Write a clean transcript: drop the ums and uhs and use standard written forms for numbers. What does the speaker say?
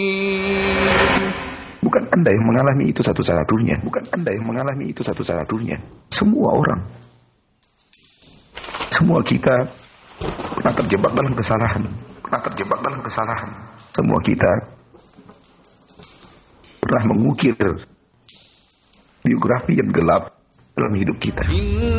Bukan Anda yang mengalami itu satu-satunya. Bukan Anda yang mengalami itu satu-satunya. Semua orang. Semua kita pernah terjebak dalam kesalahan. Semua kita pernah mengukir biografi yang gelap dalam hidup kita.